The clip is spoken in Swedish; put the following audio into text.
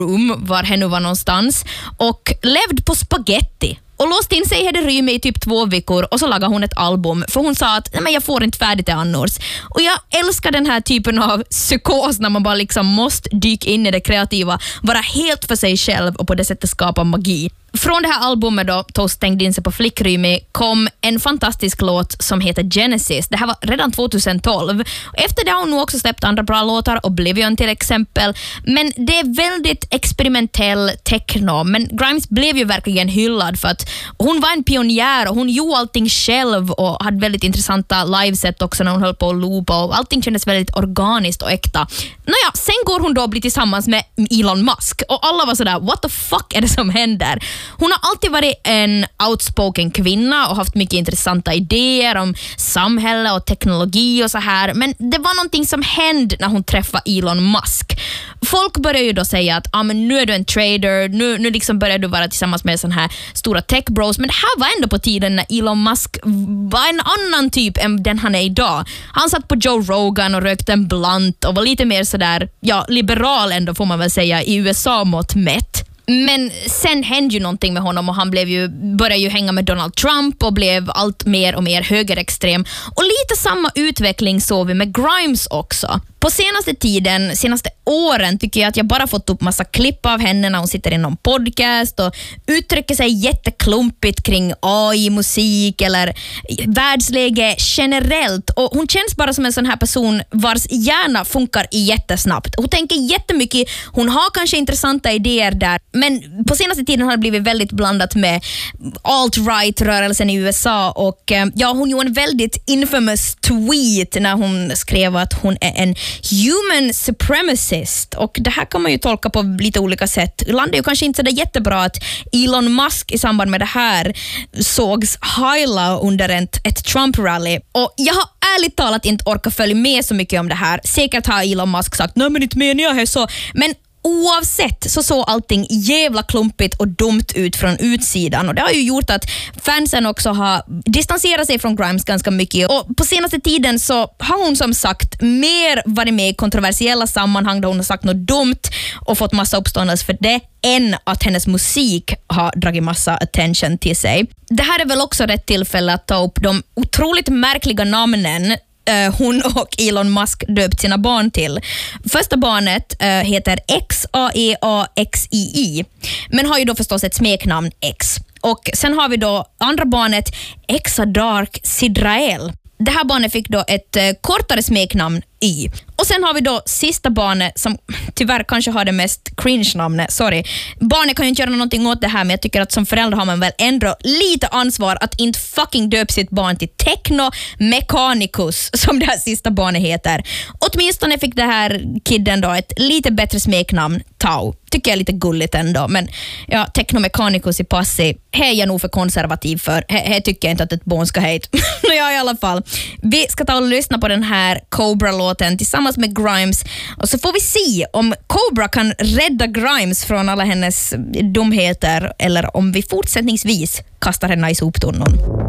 var henne var någonstans och levde på spaghetti. Och låste in sig i det rymme i typ 2 veckor och så lagade hon ett album. För hon sa att nej, men jag får inte färdigt det annars. Och jag älskar den här typen av psykos när man bara liksom måste dyka in i det kreativa. Vara helt för sig själv och på det sättet skapa magi. Från det här albumet då, Toast stängde in sig på flickrymme, kom en fantastisk låt som heter Genesis. Det här var redan 2012. Efter det har hon nog också släppt andra bra låtar, Oblivion till exempel. Men det är väldigt experimentell techno. Men Grimes blev ju verkligen hyllad för att hon var en pionjär och hon gjorde allting själv och hade väldigt intressanta liveset också när hon höll på att loopa och allting kändes väldigt organiskt och äkta. Nåja, sen går hon då bli tillsammans med Elon Musk och alla var sådär, what the fuck är det som händer? Hon har alltid varit en outspoken kvinna och haft mycket intressanta idéer om samhälle och teknologi och så här. Men det var någonting som hände när hon träffade Elon Musk. Folk började ju då säga att men nu är du en trader, nu liksom börjar du vara tillsammans med sån här stora tech bros. Men det här var ändå på tiden när Elon Musk var en annan typ än den han är idag. Han satt på Joe Rogan och rökte en blunt och var lite mer sådär, ja, liberal ändå får man väl säga i USA-mått mätt. Men sen hände ju någonting med honom och han började ju hänga med Donald Trump och blev allt mer och mer högerextrem. Och lite samma utveckling såg vi med Grimes också. På senaste åren tycker jag att jag bara fått upp massa klipp av henne när hon sitter i någon podcast och uttrycker sig jätteklumpigt kring AI-musik eller världsläge generellt. Och hon känns bara som en sån här person vars hjärna funkar jättesnabbt. Hon tänker jättemycket, hon har kanske intressanta idéer där, men på senaste tiden har det blivit väldigt blandat med alt-right-rörelsen i USA och ja, hon gjorde en väldigt infamous tweet när hon skrev att hon är en human supremacist och det här kan man ju tolka på lite olika sätt. Ibland är ju kanske inte så det jättebra att Elon Musk i samband med det här sågs hylla under ett Trump-rally och jag har ärligt talat inte orkat följa med så mycket om det här. Säkert har Elon Musk sagt, nej men inte menar jag här så, men oavsett så såg allting jävla klumpigt och dumt ut från utsidan och det har ju gjort att fansen också har distanserat sig från Grimes ganska mycket och på senaste tiden så har hon som sagt mer varit med i kontroversiella sammanhang där hon har sagt något dumt och fått massa uppståndelse för det än att hennes musik har dragit massa attention till sig. Det här är väl också rätt tillfälle att ta upp de otroligt märkliga namnen hon och Elon Musk döpt sina barn till. Första barnet heter XAEAXII men har ju då förstås ett smeknamn X. Och sen har vi då andra barnet Exadark Sidrael. Det här barnet fick då ett kortare smeknamn Y. Och sen har vi då sista barnet som tyvärr kanske har det mest cringe-namnet. Sorry. Barnet kan ju inte göra någonting åt det här, men jag tycker att som förälder har man väl ändå lite ansvar att inte fucking döpa sitt barn till Techno Mechanicus som det här sista barnet heter. Åtminstone fick det här kidden då ett lite bättre smeknamn, Tau. Tycker jag är lite gulligt ändå, men ja, Techno Mechanicus i passi, här är jag nog för konservativ för. Här tycker jag inte att ett barn ska heta. Ja, i alla fall. Vi ska ta och lyssna på den här Cobra-låten tillsammans med Grimes och så får vi se om Cobra kan rädda Grimes från alla hennes dumheter eller om vi fortsättningsvis kastar henne i soptunnan.